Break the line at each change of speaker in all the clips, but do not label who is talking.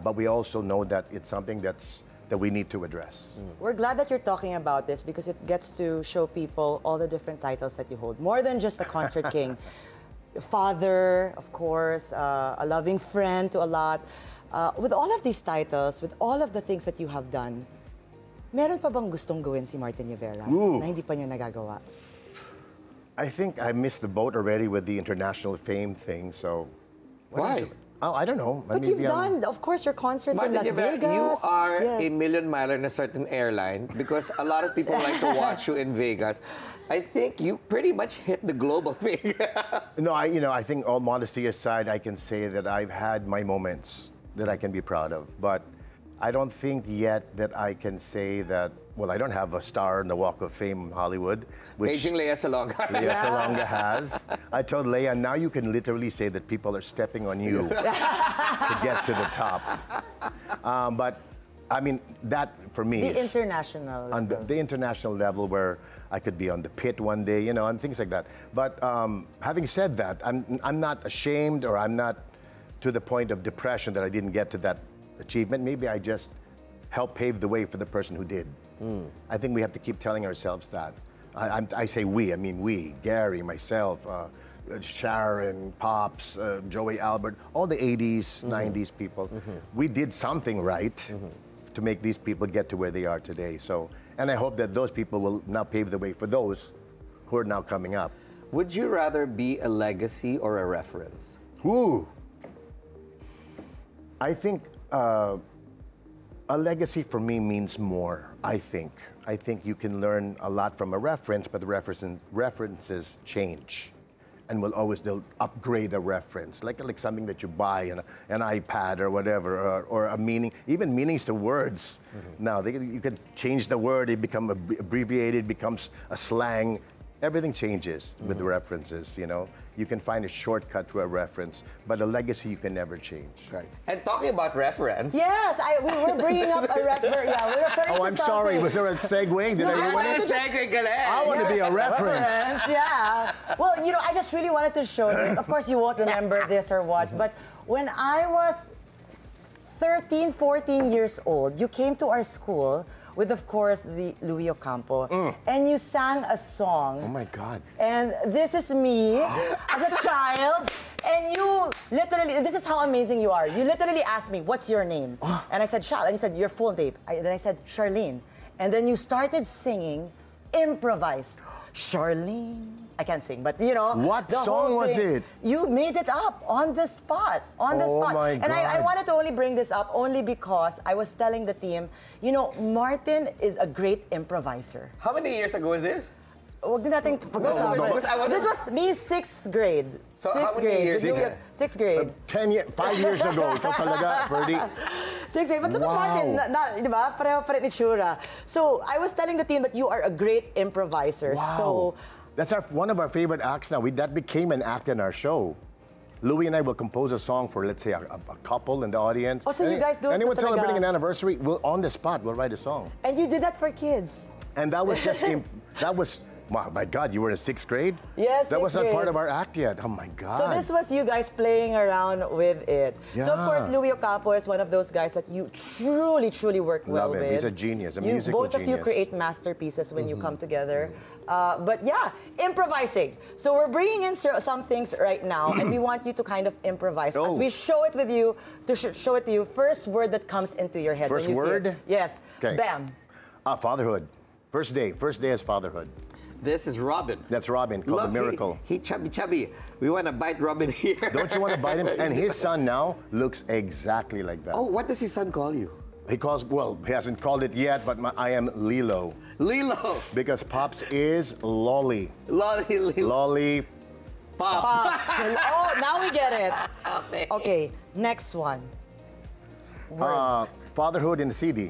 but we also know that it's something that we need to address.
We're glad that you're talking about this because it gets to show people all the different titles that you hold. More than just a concert king. Father, of course, a loving friend to a lot. With all of these titles, with all of the things that you have done, meron pa bang gustong gawin si Martin Rivera na hindi pa niya nagagawa?
I think I missed the boat already with the international fame thing, so...
Why?
Oh, I don't know.
But you've done, of course, your concerts in
Martin
Las
Rivera,
Vegas.
you are
Yes.
a million miler in a certain airline because a lot of people like to watch you in Vegas. I think you pretty much hit the global thing.
No, I think all modesty aside, I can say that I've had my moments that I can be proud of. But I don't think yet that I can say that, well, I don't have a star in the Walk of Fame in Hollywood, which
Beijing Lea Salonga.
Lea Salonga has. I told Lea, now you can literally say that people are stepping on you to get to the top. But, I mean, that for me
The
is
international
on
level.
the international level where I could be on the pit one day, and things like that. But having said that, I'm not ashamed or I'm not to the point of depression that I didn't get to that achievement. Maybe I just helped pave the way for the person who did. I think we have to keep telling ourselves that. I say we, I mean we, Gary, myself, Sharon, Pops, Joey Albert, all the 80s, 90s people. We did something right to make these people get to where they are today. So, and I hope that those people will now pave the way for those who are now coming up.
Would you rather be a legacy or a reference?
Woo! I think a legacy for me means more, I think. I think you can learn a lot from a reference, but the references change. And they'll upgrade a reference, like something that you buy, an iPad or whatever, or a meaning, even meanings to words. Now, you can change the word, it becomes abbreviated, becomes a slang. Everything changes with the references, You can find a shortcut to a reference, but a legacy you can never change.
Right. And talking about reference.
Yes, we were bringing up a reference. Yeah, we're referring to
Oh, I'm sorry.
something.
Was there a segue? Did I ruin it? I want to be a reference.
Yeah. Well, I just really wanted to show this. Of course, you won't remember this or what, but when I was 13, 14 years old, you came to our school with, of course, the Louis Ocampo, and you sang a song.
Oh my God.
And this is me as a child, and you literally, this is how amazing you are. You literally asked me, what's your name? And I said, Charles, and you said, your full name. Then I said, Charlene. And then you started singing, improvised. Charlene. I can't sing, but
What
the
song
whole
was
thing.
it?
You made it up on the spot. On the
Oh
spot.
my
And I
God.
wanted to only bring this up only because I was telling the team, Martin is a great improviser.
How many years ago is this?
Huwag din natin pag-usapan.
because I wanna-
This was me 6th grade.
So
sixth
how many
grade.
years ago?
6th grade.
5 years ago, ito talaga, Ferdy.
6th grade. But look at
Wow.
Martin, di ba? Pareho ni Shura. So, I was telling the team that you are a great improviser.
Wow.
So,
That's one of our favorite acts now. That became an act in our show. Louis and I will compose a song for, let's say, a couple in the audience.
Oh, so you guys do it
Anyone
talaga?
celebrating an anniversary, on the spot, we'll write a song.
and you did that for kids.
And that was just, wow, my God, you were in 6th grade?
Yes,
That was
sixth
not part
grade.
of our act yet. Oh my God.
So this was you guys playing around with it. So of
Yeah.
course, Louis Ocampo is one of those guys that you truly, truly work well
Love him.
with.
He's a genius, a musical
Both of you
genius.
create masterpieces when you come together. But yeah, improvising. So we're bringing in some things right now, and we want you to kind of improvise as
Oh.
we show it with you. Show it to you. First word that comes into your head.
First
when you see
word?
it. Yes.
Okay.
Bam.
Fatherhood. First day is fatherhood.
This is Robin.
That's Robin, called
Look,
The Miracle.
He chubby. We want to bite Robin here.
Don't you want to bite him? And his son now looks exactly like that.
Oh, what does his son call you?
He hasn't called it yet, but I am Lilo.
Lilo.
Because Pops is Lolly.
Lolly.
Lolly.
Pop.
Pops. Oh, now we get it.
Okay.
Okay, next one. Word.
Fatherhood in the CD.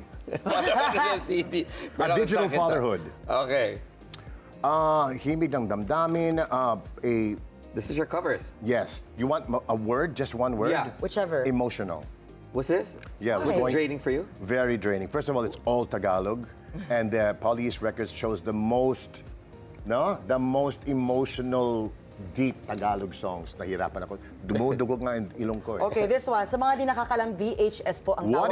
CD.
Digital fatherhood.
Okay.
Himig ng damdamin.
This is your covers.
Yes. You want a word? Just one word?
Yeah.
Whichever.
Emotional.
What's this?
Yeah,
Was
we're
it
going-
draining for you?
Very draining. First of all, it's all Tagalog. And Poly's Records shows the most emotional deep Tagalog songs, nahirapan ako. Dumudugog nga yung ilong ko eh.
Okay, this one. Sa mga di nakakalam, VHS po ang
What
tawag